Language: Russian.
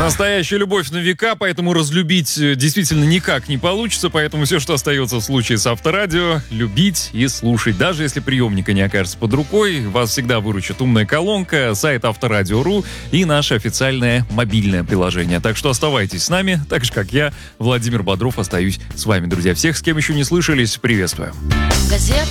Настоящая любовь на века, поэтому разлюбить действительно никак не получится, поэтому все, что остается в случае с Авторадио, любить и слушать. Даже если приемника не окажется под рукой, вас всегда выручит умная колонка, сайт Авторадио.ру и наше официальное мобильное приложение. Так что оставайтесь с нами, так же, как я, Владимир Бодров, остаюсь с вами, друзья. Всех, с кем еще не слышались, приветствую. Газета